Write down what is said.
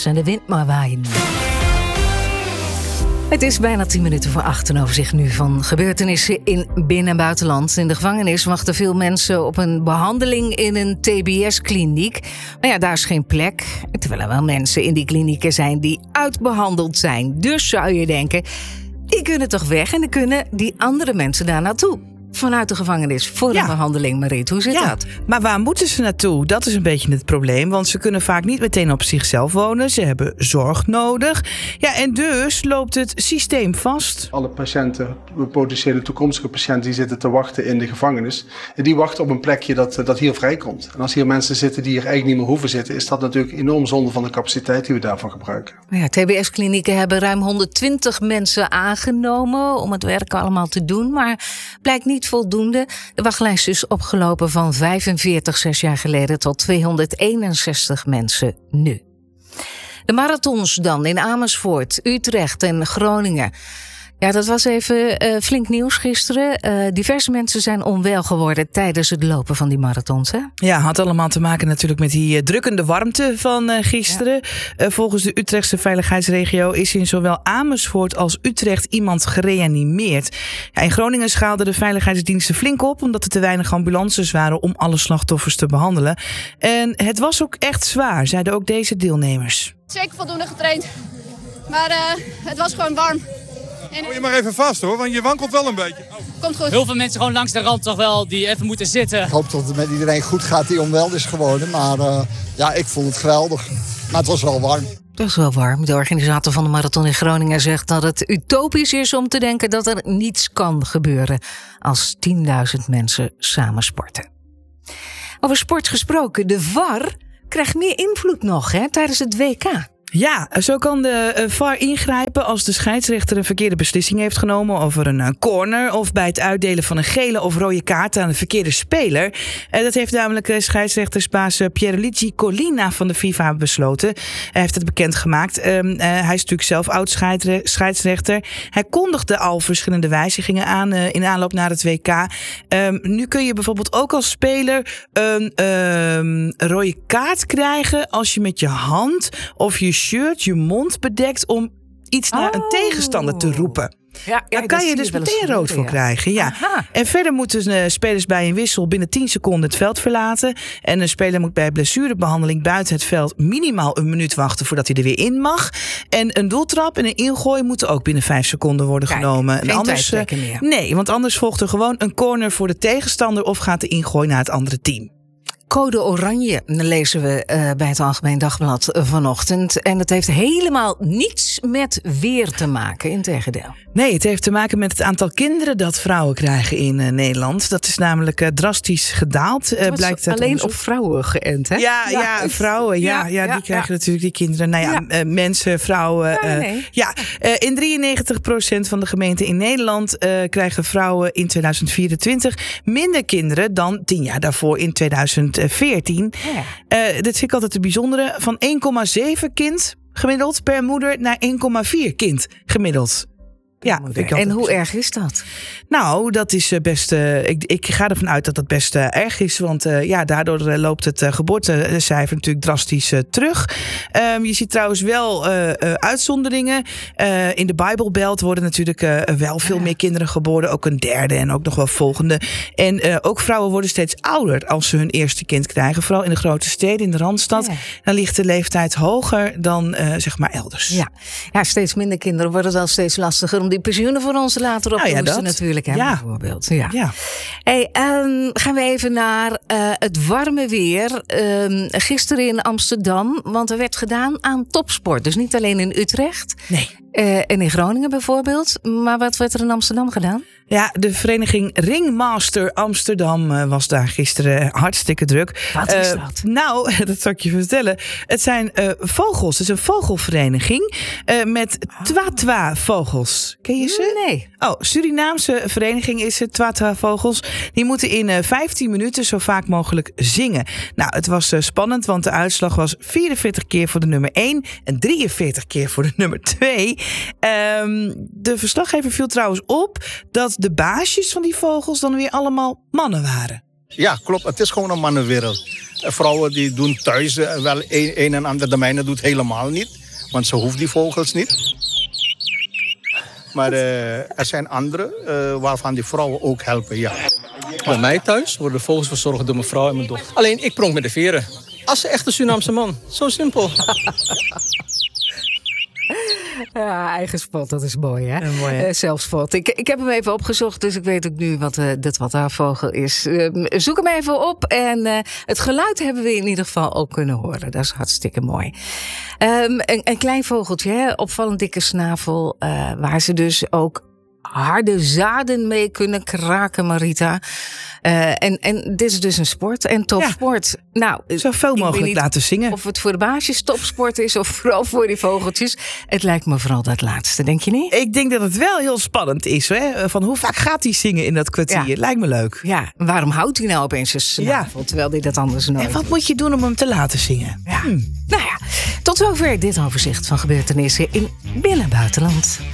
en de wind maar waaien. Het is bijna 10 minuten voor 8. Een overzicht nu van gebeurtenissen in binnen- en buitenland. In de gevangenis wachten veel mensen op een behandeling in een TBS-kliniek. Maar ja, daar is geen plek. Terwijl er wel mensen in die klinieken zijn die uitbehandeld zijn. Dus zou je denken, die kunnen toch weg en dan kunnen die andere mensen daar naartoe. Vanuit de gevangenis voor een behandeling, Mariet. Hoe zit dat? Maar waar moeten ze naartoe? Dat is een beetje het probleem. Want ze kunnen vaak niet meteen op zichzelf wonen. Ze hebben zorg nodig. Ja, en dus loopt het systeem vast. Alle patiënten, potentiële toekomstige patiënten, die zitten te wachten in de gevangenis. En die wachten op een plekje dat hier vrijkomt. En als hier mensen zitten die hier eigenlijk niet meer hoeven zitten, is dat natuurlijk enorm zonde van de capaciteit die we daarvan gebruiken. Ja, TBS-klinieken hebben ruim 120 mensen aangenomen om het werk allemaal te doen. Maar blijkt niet voldoende. De wachtlijst is opgelopen van 45 6 jaar geleden tot 261 mensen nu. De marathons dan in Amersfoort, Utrecht en Groningen. Ja, dat was even flink nieuws gisteren. Diverse mensen zijn onwel geworden tijdens het lopen van die marathons, hè? Ja, had allemaal te maken natuurlijk met die drukkende warmte van gisteren. Ja. Volgens de Utrechtse veiligheidsregio is in zowel Amersfoort als Utrecht iemand gereanimeerd. Ja, in Groningen schaalden de veiligheidsdiensten flink op, omdat er te weinig ambulances waren om alle slachtoffers te behandelen. En het was ook echt zwaar, zeiden ook deze deelnemers. Zeker voldoende getraind, maar het was gewoon warm. Hou je maar even vast hoor, want je wankelt wel een beetje. Komt goed. Heel veel mensen gewoon langs de rand toch wel die even moeten zitten. Ik hoop dat het met iedereen goed gaat die onwel is geworden. Maar ik vond het geweldig. Maar het was wel warm. Dat is wel warm. De organisator van de marathon in Groningen zegt dat het utopisch is om te denken dat er niets kan gebeuren als 10.000 mensen samen sporten. Over sport gesproken, de VAR krijgt meer invloed nog tijdens het WK. Ja, zo kan de VAR ingrijpen als de scheidsrechter een verkeerde beslissing heeft genomen over een corner of bij het uitdelen van een gele of rode kaart aan een verkeerde speler. Dat heeft namelijk scheidsrechtersbaas Pierluigi Collina van de FIFA besloten. Hij heeft het bekendgemaakt. Hij is natuurlijk zelf oud-scheidsrechter. Hij kondigde al verschillende wijzigingen aan in aanloop naar het WK. Nu kun je bijvoorbeeld ook als speler een rode kaart krijgen als je met je hand of je shirt je mond bedekt om iets naar een tegenstander te roepen. Ja, daar kan je dus meteen rood voor krijgen. Ja. En verder moeten spelers bij een wissel binnen 10 seconden het veld verlaten. En een speler moet bij blessurebehandeling buiten het veld minimaal een minuut wachten voordat hij er weer in mag. En een doeltrap en een ingooi moeten ook binnen 5 seconden worden genomen. Geen tijdrekken meer. Nee, want anders volgt er gewoon een corner voor de tegenstander of gaat de ingooi naar het andere team. Code oranje lezen we bij het Algemeen Dagblad vanochtend. En het heeft helemaal niets met weer te maken, integendeel. Nee, het heeft te maken met het aantal kinderen dat vrouwen krijgen in Nederland. Dat is namelijk drastisch gedaald. Blijkt alleen onderzoek. Op vrouwen geënt, hè? Ja, vrouwen. Die krijgen natuurlijk die kinderen. Mensen, vrouwen. In 93% van de gemeenten in Nederland krijgen vrouwen in 2024 minder kinderen dan 10 jaar daarvoor in 2014. Dat vind ik altijd het bijzondere. Van 1,7 kind gemiddeld per moeder naar 1,4 kind gemiddeld. Ja, en hoe erg is dat? Nou, dat is best. Ik ga ervan uit dat dat best erg is. Want daardoor loopt het geboortecijfer natuurlijk drastisch terug. Je ziet trouwens wel uitzonderingen. In de Bible Belt worden natuurlijk wel veel meer kinderen geboren. Ook een derde en ook nog wel volgende. En ook vrouwen worden steeds ouder als ze hun eerste kind krijgen. Vooral in de grote steden, in de Randstad. Dan ligt de leeftijd hoger dan zeg maar elders. Ja, steeds minder kinderen worden wel steeds lastiger om die pensioenen voor ons later op te lossen natuurlijk. Bijvoorbeeld. Ja. Hey, gaan we even naar het warme weer. Gisteren in Amsterdam, want er werd gedaan aan topsport. Dus niet alleen in Utrecht. Nee. En in Groningen bijvoorbeeld. Maar wat werd er in Amsterdam gedaan? Ja, de vereniging Ringmaster Amsterdam was daar gisteren hartstikke druk. Wat is dat? Nou, dat zal ik je vertellen. Het zijn vogels. Het is een vogelvereniging met Twa-Twa-vogels. Ken je ze? Nee. Oh, Surinaamse vereniging is het, Twa-Twa-vogels. Die moeten in 15 minuten zo vaak mogelijk zingen. Nou, het was spannend, want de uitslag was 44 keer voor de nummer 1 en 43 keer voor de nummer 2. De verslaggever viel trouwens op dat de baasjes van die vogels dan weer allemaal mannen waren. Ja, klopt. Het is gewoon een mannenwereld. Vrouwen die doen thuis wel een en ander. De mijne doet helemaal niet. Want ze hoeft die vogels niet. Maar er zijn anderen waarvan die vrouwen ook helpen, ja. Bij mij thuis worden de vogels verzorgd door mijn vrouw en mijn dochter. Alleen ik pronk met de veren. Als een echte Surinaamse man. Zo simpel. Ja, eigen spot, dat is mooi, hè? Mooi, Zelfspot. Ik heb hem even opgezocht, dus ik weet ook nu wat haar vogel is. Zoek hem even op en het geluid hebben we in ieder geval ook kunnen horen. Dat is hartstikke mooi. Een klein vogeltje, hè? Opvallend dikke snavel, waar ze dus ook harde zaden mee kunnen kraken, Marita. En dit is dus een sport en topsport. Ja. Nou, zoveel mogelijk laten zingen. Of het voor de baasjes topsport is of vooral voor die vogeltjes. Het lijkt me vooral dat laatste, denk je niet? Ik denk dat het wel heel spannend is. Hè? Van hoe vaak gaat hij zingen in dat kwartier? Ja. Lijkt me leuk. Ja, waarom houdt hij nou opeens een snavel, terwijl hij dat anders nooit En wat moet je doen om hem te laten zingen? Ja. Nou ja, tot zover dit overzicht van gebeurtenissen in binnen- en buitenland.